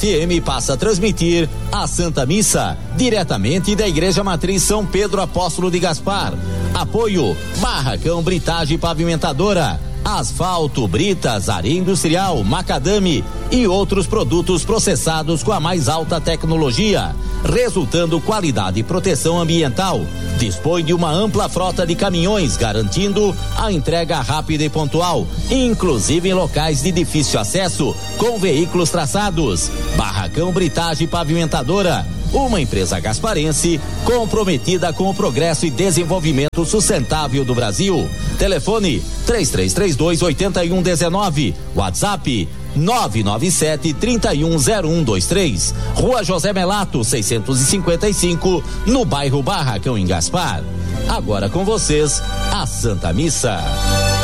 FM passa a transmitir a Santa Missa, diretamente da Igreja Matriz São Pedro Apóstolo de Gaspar. Apoio Barracão Britagem Pavimentadora, asfalto, britas, areia industrial, macadame e outros produtos processados com a mais alta tecnologia, resultando qualidade e proteção ambiental. Dispõe de uma ampla frota de caminhões, garantindo a entrega rápida e pontual, inclusive em locais de difícil acesso, com veículos traçados. Barracão Britagem Pavimentadora, uma empresa gasparense comprometida com o progresso e desenvolvimento sustentável do Brasil. Telefone 3332-8119, WhatsApp 997-310123, Rua José Melato 655, no bairro Barracão, em Gaspar. Agora com vocês, a Santa Missa.